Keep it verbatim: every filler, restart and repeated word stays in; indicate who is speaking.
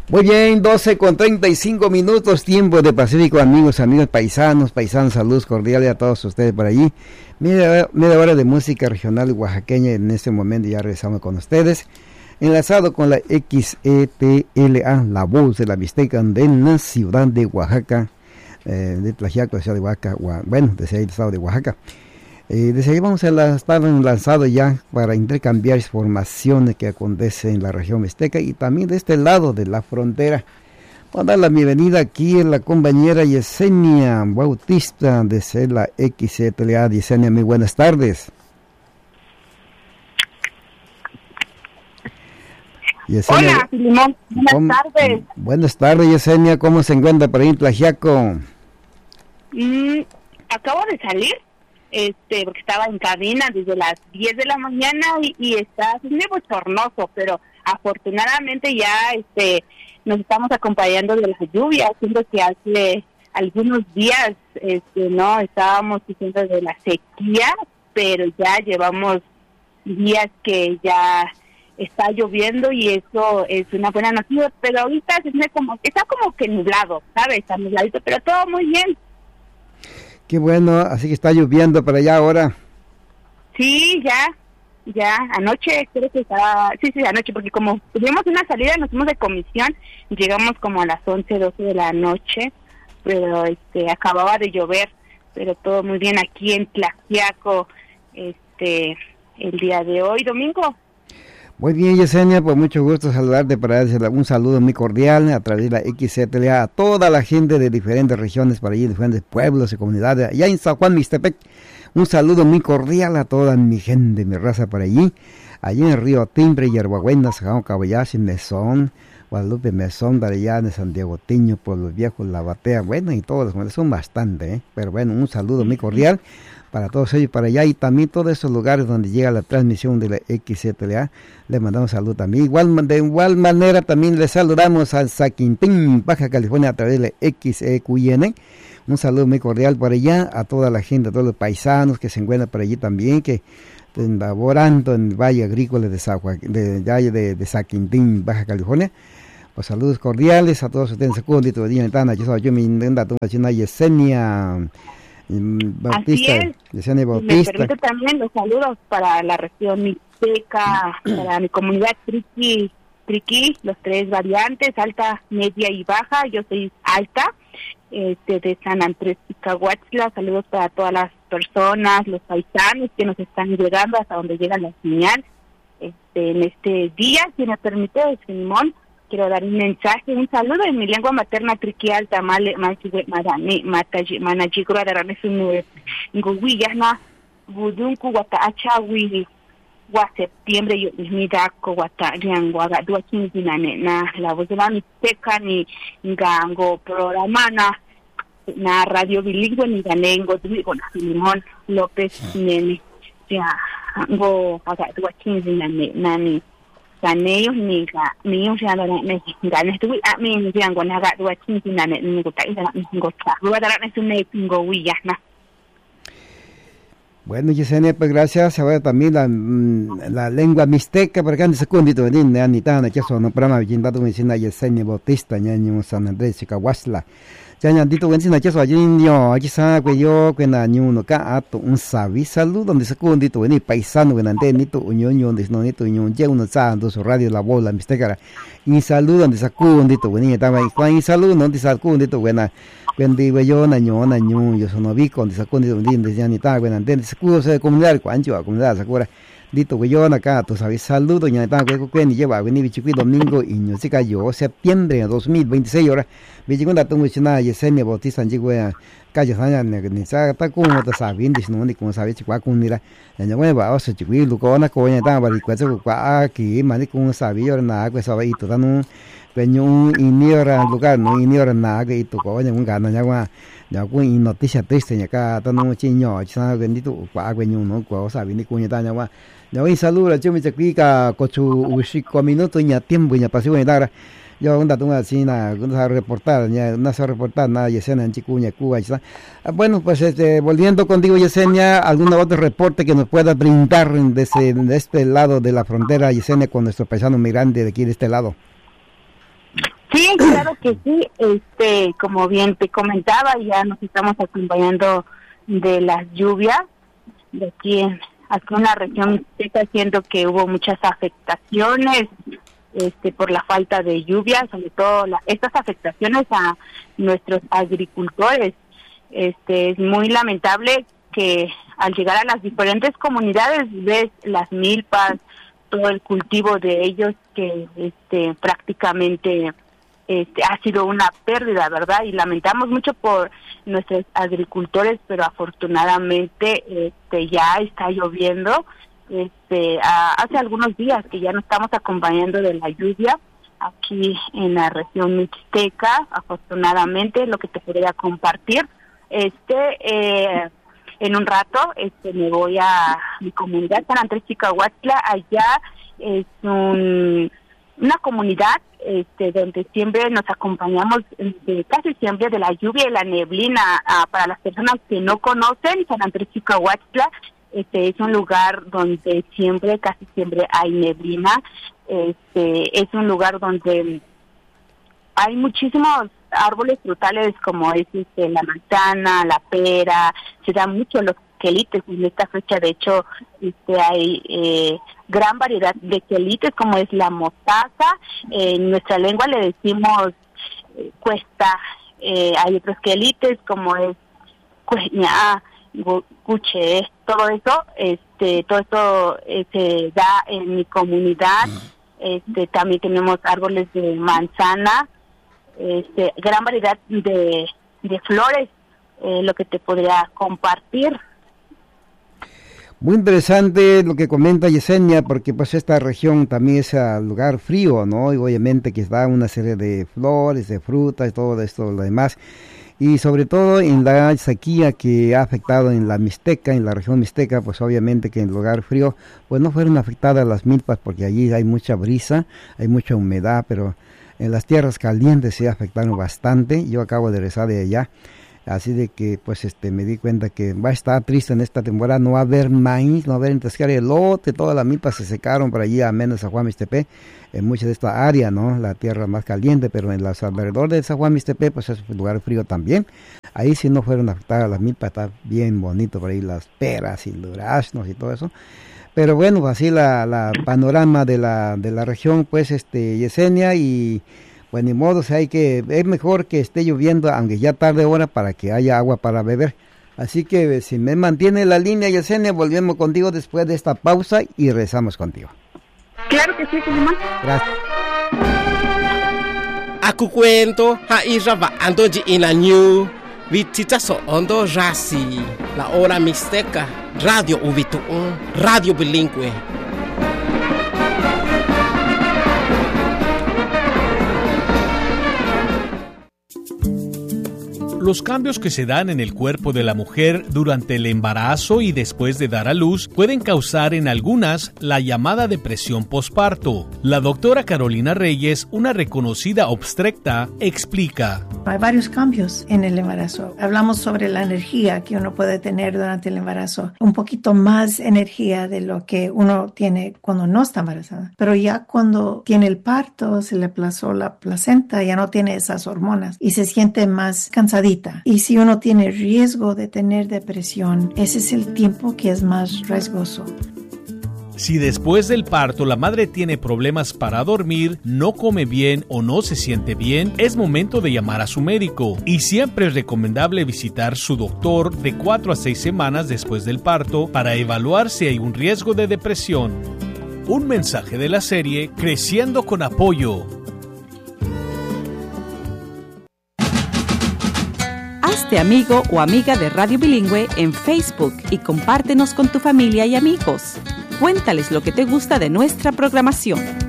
Speaker 1: Muy bien, doce con treinta y cinco minutos, tiempo de Pacífico, amigos, amigos paisanos, paisanos, saludos cordiales a todos ustedes por allí. Media, media hora de música regional oaxaqueña en este momento, ya regresamos con ustedes. Enlazado con la X E T L A, la voz de la Mixteca de la ciudad de Oaxaca, eh, de Tlaxiaco, ciudad de Oaxaca, bueno, desde ahí el estado de Oaxaca. Eh, desde ahí vamos a estar lanzados ya para intercambiar informaciones que acontecen en la región mixteca y también de este lado de la frontera. Vamos a dar la bienvenida aquí a la compañera Yesenia Bautista desde la X E T L A. Yesenia, muy buenas tardes.
Speaker 2: Yesenia, hola, Filimón, buenas ¿cómo, tardes.
Speaker 1: Buenas tardes, Yesenia, ¿cómo se encuentra por ahí en Tlaxiaco?
Speaker 2: Mm, acabo de salir. Este, porque estaba en cabina desde las diez de la mañana y, y está muy bochornoso, pero afortunadamente ya este nos estamos acompañando de la lluvia, siendo que hace algunos días este no estábamos diciendo de la sequía, pero ya llevamos días que ya está lloviendo y eso es una buena noticia, pero ahorita se ve como, está como que nublado, ¿sabes? Está nubladito, pero todo muy bien.
Speaker 1: Qué bueno, así que está lloviendo para allá ahora.
Speaker 2: Sí, ya, ya, anoche creo que estaba, sí, sí, anoche, porque como tuvimos una salida, nos fuimos de comisión, llegamos como a las once, doce de la noche, pero este, acababa de llover, pero todo muy bien aquí en Tlaxiaco, este, el día de hoy, domingo.
Speaker 1: Muy bien, Yesenia, pues mucho gusto saludarte para darle un saludo muy cordial a través de la X E T L A a toda la gente de diferentes regiones por allí, diferentes pueblos y comunidades. Allá en San Juan Mixtepec, un saludo muy cordial a toda mi gente, mi raza por allí. Allí en el Río Timbre, Yerbabuena, Sajón, Caballashi, Mesón, Guadalupe, Mesón, de allá de Santiago Tiño, Pueblos Viejos, La Batea, bueno, y todos, son bastante, ¿eh? Pero bueno, un saludo muy cordial para todos ellos para allá y también todos esos lugares donde llega la transmisión de la X E T L A, les mandamos salud también. Igual, de igual manera también les saludamos al Saquintín, Baja California a través de la X E Q I N. Un saludo muy cordial por allá a toda la gente, a todos los paisanos que se encuentran por allí también, que están laborando en el Valle Agrícola de, Sa, de, de, de, de Saquintín, Baja California. Pues saludos cordiales a todos ustedes. Yo soy yo mi China Yesenia Bautista,
Speaker 2: así es.
Speaker 1: Yesenia Bautista.
Speaker 2: Me permite también los saludos para la región mixteca, para mi comunidad triqui, triqui, los tres variantes, alta, media y baja. Yo soy alta, este, de San Andrés Picahuatzla. Saludos para todas las personas, los paisanos que nos están llegando hasta donde llega la señal. Este, en este día, si me permite, Simón, quiero dar un mensaje, un saludo en mi lengua materna triqui alta, male, machigue, marane, mataji, manachigro, adarane, sunu, nguwiyasna, budunku, wata, achawi, wa septiembre, yo, mi daco, wata, riangwaga, dua chinginane, na, la voz de la mixteca, ni, ngango, programana, na radio bilingüe, ni ganengo, digo, na, Limón López, nene, ya, go, aga, dua chinginane, nani, ganellos ni ga niños ya no me ganes tu a mí ya con haga dua chinchina ne ni gota ida ni gota dua dara ne sune pingo wiya na.
Speaker 1: Bueno, Yesenia, pues gracias. Ahora también la, la lengua mixteca, porque antes se condito en la anitana, que son un programa de Jindado Medicina Yesenia Bautista, ñaño San Andrés, Chicahuasla. Ya ñandito Medicina, que son indio, aquí sabe que yo, que na ñuno, ka ato, un sabi, salud, donde se condito en el paisano, que nante, nito, uñoño, donde no nito, uñón, ya uno sabe, su radio, la bola, mixteca, y salud, donde se condito, venía, estaba ahí, y salud, donde se condito, buena. Cuando yo naño naño yo sono vico donde sacó de donde ya ni está bueno ante se cudo se comunidad cuancho comunidad sacura dito que yo acá tú sabes saludo ya está que que ni lleva venir chiqui domingo y no se cayó septiembre de dos mil veintiséis horas vi llegó la tungo china Yesenia Bautista llegó a calle sana ni sa ta como te sabin dis no ni como sabes chiqua con mira ya bueno va o se chiqui lu ko na ko ya está bari cuatro ko aquí mani con sabio na que sabe y todo no peñón y ni hora lugar no y ni hora nada que tu ko ya un gana ya wa ya ko y noticia triste ya ka ta no chiño sa que ni tu kwa peñón no ko sabe ni ko ya ta ya wa ya un saludo yo me chiqui ka ko chu ushiko minuto ya tiempo ya pasó ya dar yo un dato así na una reportar ya una reportar nada Yesenia en Chicuña Cuba ya bueno pues este volviendo contigo Yesenia algún otro reporte que nos pueda brindar desde de este lado de la frontera Yesenia con nuestro paisano migrante de aquí de este lado.
Speaker 2: Sí, claro que sí. Este, como bien te comentaba, ya nos estamos acompañando de las lluvias de aquí en, aquí en la región mixteca, siendo que hubo muchas afectaciones este por la falta de lluvia, sobre todo la, estas afectaciones a nuestros agricultores. Este, es muy lamentable que al llegar a las diferentes comunidades ves las milpas, todo el cultivo de ellos que este prácticamente este ha sido una pérdida, ¿verdad? Y lamentamos mucho por nuestros agricultores, pero afortunadamente este ya está lloviendo. Este a, hace algunos días que ya nos estamos acompañando de la lluvia aquí en la región mixteca, afortunadamente, lo que te podría compartir. Este eh, en un rato este me voy a mi comunidad San Andrés Chicahuatla. Allá es un, una comunidad este donde siempre nos acompañamos de, casi siempre de la lluvia y la neblina. Ah, para las personas que no conocen, San Andrés Chicahuatla este es un lugar donde siempre, casi siempre hay neblina. Este es un lugar donde hay muchísimos árboles frutales como es este, la manzana, la pera, se dan mucho los quelites en esta fecha. De hecho, este hay eh, gran variedad de quelites como es la mostaza. Eh, en nuestra lengua le decimos eh, cuesta. Eh, hay otros quelites como es cueña, cuche, todo eso, este, todo esto eh, se da en mi comunidad. Este, también tenemos árboles de manzana. Este, gran variedad de, de flores, eh, lo que te podría compartir.
Speaker 1: Muy interesante lo que comenta Yesenia, porque pues esta región también es un lugar frío, ¿no? Y obviamente que da una serie de flores, de frutas, todo esto, lo demás. Y sobre todo en la sequía que ha afectado en la Mixteca, en la región Mixteca, pues obviamente que en el lugar frío, pues no fueron afectadas las milpas, porque allí hay mucha brisa, hay mucha humedad, pero en las tierras calientes se afectaron bastante. Yo acabo de regresar de allá, así de que pues este me di cuenta que va a estar triste en esta temporada. No va a haber maíz, no va a haber entescar elote, todas las milpas se secaron por allí, a menos San Juan Mixtepec, en mucha de esta área, ¿no? La tierra más caliente, pero en los alrededores de San Juan Mixtepec, pues es un lugar frío también. Ahí sí no fueron afectadas las milpas, está bien bonito por ahí, las peras y duraznos y todo eso. Pero bueno, así la, la panorama de la de la región, pues, este, Yesenia, y pues ni modo, o sea, hay que, es mejor que esté lloviendo, aunque ya tarde hora, para que haya agua para beber. Así que si me mantiene la línea, Yesenia, volvemos contigo después de esta pausa y regresamos contigo.
Speaker 2: Claro que sí, Simón.
Speaker 1: Gracias.
Speaker 3: Aku cuento, hairaba andoji inañu, vititaso ondo rasi, la hora mixteca, radio ubituun, radio bilingüe.
Speaker 4: Los cambios que se dan en el cuerpo de la mujer durante el embarazo y después de dar a luz pueden causar en algunas la llamada depresión posparto. La doctora Carolina Reyes, una reconocida obstetra, explica.
Speaker 5: Hay varios cambios en el embarazo. Hablamos sobre la energía que uno puede tener durante el embarazo. Un poquito más energía de lo que uno tiene cuando no está embarazada. Pero ya cuando tiene el parto, se le aplazó la placenta, ya no tiene esas hormonas y se siente más cansadita. Y si uno tiene riesgo de tener depresión, ese es el tiempo que es más riesgoso.
Speaker 4: Si después del parto la madre tiene problemas para dormir, no come bien o no se siente bien, es momento de llamar a su médico. Y siempre es recomendable visitar su doctor de cuatro a seis semanas después del parto para evaluar si hay un riesgo de depresión. Un mensaje de la serie Creciendo con Apoyo.
Speaker 6: Hazte amigo o amiga de Radio Bilingüe en Facebook y compártenos con tu familia y amigos. Cuéntales lo que te gusta de nuestra programación.